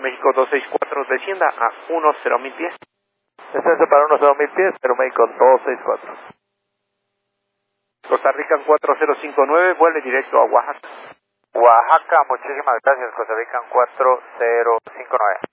México 264, descienda a 10,000 pies. Descenso para 10,000 pies, Aeroméxico 264. Costa Rica 4059, vuele directo a Oaxaca. Oaxaca, muchísimas gracias, Costa Rica 4059.